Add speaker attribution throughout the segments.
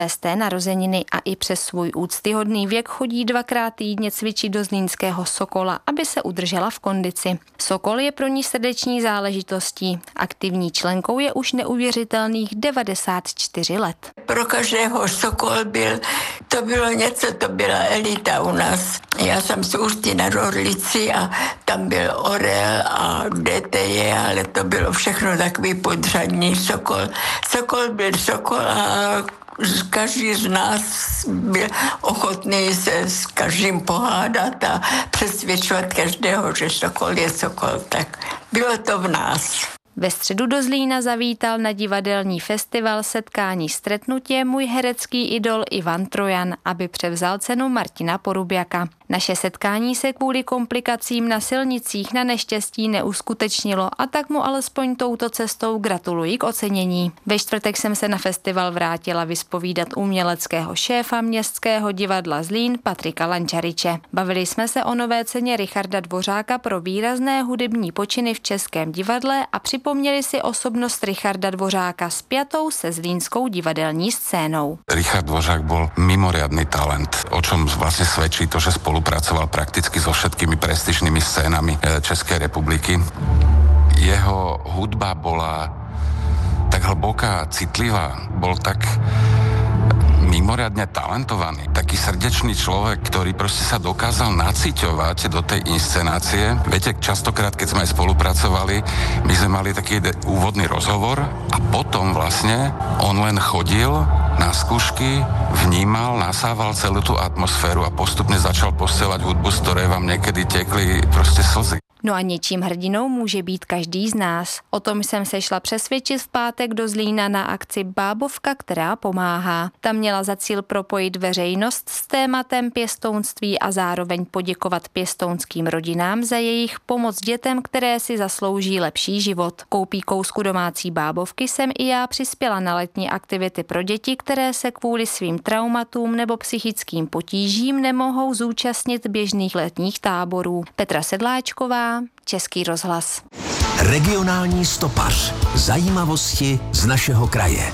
Speaker 1: té narozeniny a i přes svůj úctyhodný věk chodí 2krát týdně cvičit do zlínského Sokola, aby se udržela v kondici. Sokol je pro ní srdeční záležitostí. Aktivní členkou je už neuvěřitelných 94 let.
Speaker 2: Pro každého Sokol to bylo něco, to byla elita u nás. Já jsem z Ústí nad Orlicí a tam byl Orel a DTJ, ale to bylo všechno takový podřadní Sokol. Sokol byl Sokol a každý z nás byl ochotný se s každým pohádat a přesvědčovat každého, že Sokol je Sokol. Tak bylo to v nás.
Speaker 1: Ve středu do Zlína zavítal na divadelní festival Setkání stretnutě můj herecký idol Ivan Trojan, aby převzal cenu Martina Porubjaka. Naše setkání se kvůli komplikacím na silnicích na neštěstí neuskutečnilo a tak mu alespoň touto cestou gratuluji k ocenění. Ve čtvrtek jsem se na festival vrátila vyspovídat uměleckého šéfa Městského divadla Zlín Patrika Lančariče. Bavili jsme se o nové ceně Richarda Dvořáka pro výrazné hudební počiny v Českém divadle a připomněli si osobnost Richarda Dvořáka spjatou se zlínskou divadelní scénou.
Speaker 3: Richard Dvořák bol mimoriadny talent, o čom vlastne svedčí to, že spolupracoval prakticky so všetkými prestižnými scénami Českej republiky. Jeho hudba bola tak hlboká, citlivá, bol tak mimoriadne talentovaný, taký srdečný človek, ktorý proste sa dokázal naciťovať do tej inscenácie. Viete, častokrát, keď sme aj spolupracovali, my sme mali taký úvodný rozhovor a potom vlastne on len chodil na skúšky, vnímal, nasával celú tú atmosféru a postupne začal posielať hudbu, z ktorej vám niekedy tekli proste slzy.
Speaker 1: No a něčím hrdinou může být každý z nás. O tom jsem se šla přesvědčit v pátek do Zlína na akci Bábovka, která pomáhá. Ta měla za cíl propojit veřejnost s tématem pěstounství a zároveň poděkovat pěstounským rodinám za jejich pomoc dětem, které si zaslouží lepší život. Koupí kousku domácí bábovky jsem i já přispěla na letní aktivity pro děti, které se kvůli svým traumatům nebo psychickým potížím nemohou zúčastnit běžných letních táborů. Petra Sedláčková, Český rozhlas.
Speaker 4: Regionální stopař. Zajímavosti z našeho kraje.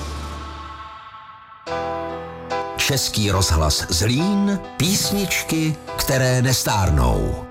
Speaker 4: Český rozhlas Zlín. Písničky, které nestárnou.